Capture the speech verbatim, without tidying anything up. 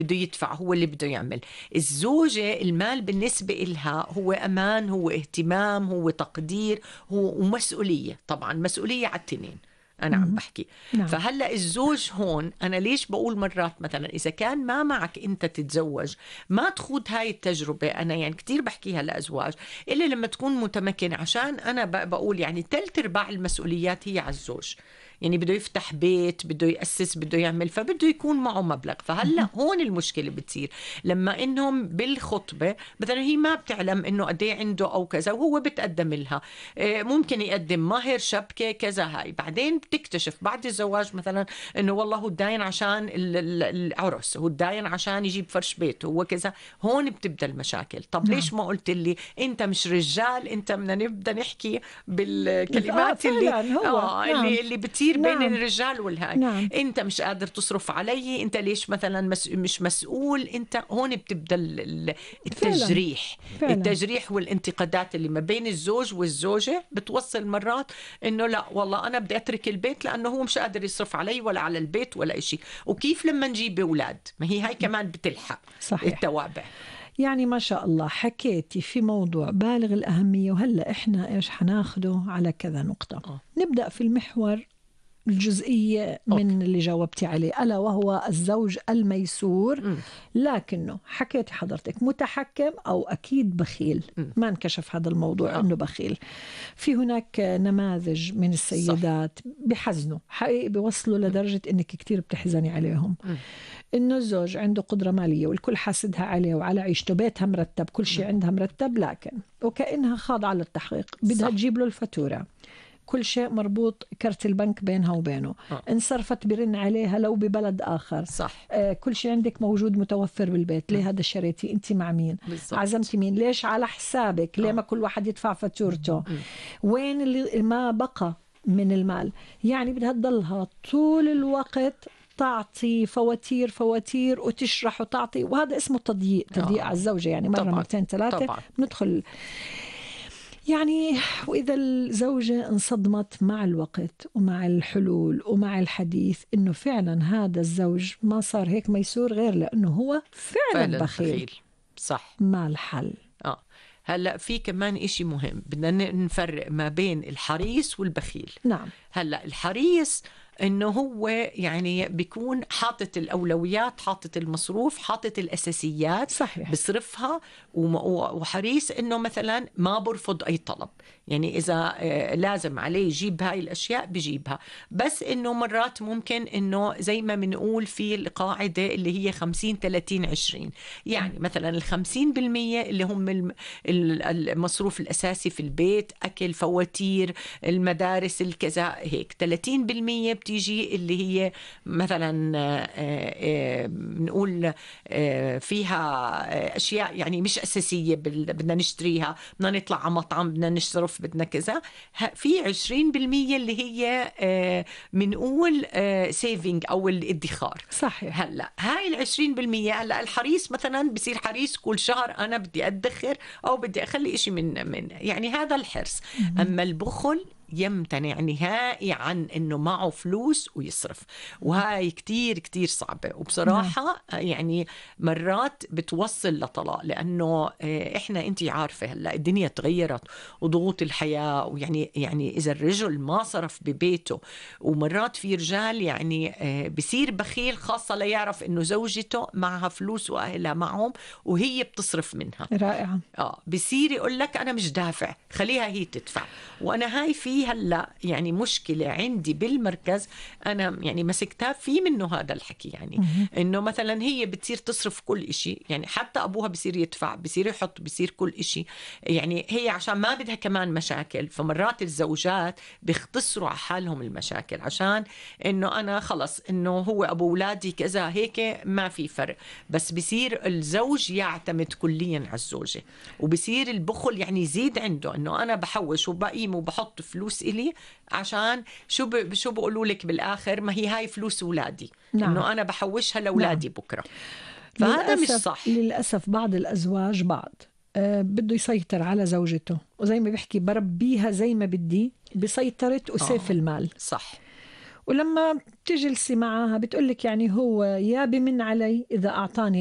بده يدفع، هو اللي بده يعمل. الزوجة المال بالنسبة إلها هو أمان، هو اهتمام، هو تقدير، هو ومسؤولية. طبعا مسؤولية على التنين أنا عم مهم. بحكي. نعم. فهلأ الزوج هون أنا ليش بقول مرات مثلا إذا كان ما معك أنت تتزوج ما تخوض هاي التجربة. أنا يعني كتير بحكيها لأزواج إلا لما تكون متمكن، عشان أنا بقول يعني تلت ارباع المسؤوليات هي على الزوج. يعني بده يفتح بيت، بده يأسس، بده يعمل، فبده يكون معه مبلغ. فهلأ هون المشكلة بتصير لما إنهم بالخطبة مثلا هي ما بتعلم إنه قد ايه عنده أو كذا، وهو بتقدم لها ممكن يقدم مهر، شبكة، كذا. هاي بعدين بتكتشف بعد الزواج مثلا إنه والله هو داين عشان العرس، هو داين عشان يجيب فرش بيته، هو كذا. هون بتبدأ المشاكل. طب نعم. ليش ما قلت لي أنت مش رجال؟ أنت بدنا نبدأ نحكي آه بالكلمات اللي فعلا هو آه نعم. اللي اللي بتصير بين نعم. الرجال والهاي. نعم. انت مش قادر تصرف علي، انت ليش مثلا مس... مش مسؤول انت. هون بتبدا ال- فعلا التجريح. فعلا. التجريح والانتقادات اللي ما بين الزوج والزوجة بتوصل مرات انه لا والله انا بدي اترك البيت لانه هو مش قادر يصرف علي ولا على البيت ولا اشي. وكيف لما نجيب اولاد؟ ما هي هاي كمان بتلحق صحيح. التوابع. يعني ما شاء الله حكيتي في موضوع بالغ الأهمية، وهلأ إحنا إيش حناخده على كذا نقطة. أوه. نبدأ في المحور الجزئية أوكي. من اللي جاوبتي عليه، ألا وهو الزوج الميسور. م. لكنه حكيتي حضرتك متحكم أو أكيد بخيل. م. ما انكشف هذا الموضوع آه. أنه بخيل. في هناك نماذج من السيدات بحزنوا حقيقي، بيوصلوا لدرجة أنك كتير بتحزني عليهم. م. إنه الزوج عنده قدرة مالية والكل حاسدها عليه وعلى عيشته، بيتها مرتب، كل شيء عندها مرتب، لكن وكأنها خاضعة للتحقيق بدها صح. تجيب له الفاتورة، كل شيء مربوط، كرت البنك بينها وبينه. آه. انصرفت برن عليها لو ببلد آخر. صح. آه كل شيء عندك موجود متوفر بالبيت. ليه هذا شريتي؟ انت مع مين؟ بالضبط. عزمتي مين؟ ليش على حسابك؟ ليه آه. ما كل واحد يدفع فاتورته؟ م. وين اللي ما بقى من المال؟ يعني بدها تضلها طول الوقت تعطي فواتير فواتير وتشرح وتعطي، وهذا اسمه تضييق تضييق آه. على الزوجة. يعني مرة طبعاً. مرتين ثلاثة طبعاً. ندخل يعني. وإذا الزوجة انصدمت مع الوقت ومع الحلول ومع الحديث إنه فعلا هذا الزوج ما صار هيك ميسور غير لأنه هو فعلا, فعلا بخيل, بخيل. صح. ما الحل؟ آه. هلأ في كمان إشي مهم بدنا نفرق ما بين الحريص والبخيل. نعم. هلأ الحريص إنه هو يعني بيكون حاطط الأولويات، حاطط المصروف، حاطط الأساسيات، صحيح. بصرفها، وحريص إنه مثلا ما برفض أي طلب. يعني إذا لازم عليه يجيب هاي الأشياء بجيبها. بس إنه مرات ممكن إنه زي ما بنقول في القاعدة اللي هي خمسين ثلاثين عشرين. يعني مثلا الخمسين بالمية اللي هم المصروف الأساسي في البيت، أكل، فواتير، المدارس، الكذا هيك. ثلاثين بالمية بتيجي اللي هي مثلا بنقول فيها أشياء يعني مش أساسية بدنا نشتريها، بدنا نطلع على مطعم، بدنا نصرف، بدنا كذا. في عشرين بالمية اللي هي بنقول سيفينج أو الادخار. صحيح. هلا هاي العشرين بالمية هلا الحريص مثلا بصير حريص كل شهر أنا بدي أدخر أو بدي أخلي إشي من من يعني هذا الحرص. أما البخل يمتنع نهائي عن إنه معه فلوس ويصرف. وهاي كتير كتير صعبة، وبصراحة يعني مرات بتوصل لطلاق. لأنه إحنا أنتي عارفة هلا الدنيا تغيرت وضغوط الحياة، ويعني يعني إذا الرجل ما صرف ببيته، ومرات في رجال يعني بصير بخيل خاصة ليعرف إنه زوجته معها فلوس وأهلها معهم وهي بتصرف منها. رائعة. آه بصير يقول لك أنا مش دافع، خليها هي تدفع. وأنا هاي في هلا يعني مشكلة عندي بالمركز، أنا يعني مسكتها في منه هذا الحكي. يعني إنه مثلا هي بتصير تصرف كل إشي، يعني حتى أبوها بصير يدفع، بصير يحط، بصير كل إشي. يعني هي عشان ما بدها كمان مشاكل، فمرات الزوجات بيختصروا على حالهم المشاكل عشان إنه أنا خلص إنه هو أبو أولادي كذا هيك ما في فرق. بس بصير الزوج يعتمد كليا على الزوجة، وبصير البخل يعني يزيد عنده إنه أنا بحوش وبقيم وبحط فلوس إلي إلي شو ب... شو بقولوا لك بالآخر؟ ما هي هاي فلوس أولادي. نعم. إنه أنا بحوشها لأولادي. نعم. بكرة. فهذا مش صح. للأسف بعض الأزواج بعض أه بده يسيطر على زوجته، وزي ما بيحكي بربيها زي ما بدي، بسيطرة وسيف آه. المال. صح. ولما بتجلسي معها بتقولك يعني هو يا بمن علي إذا أعطاني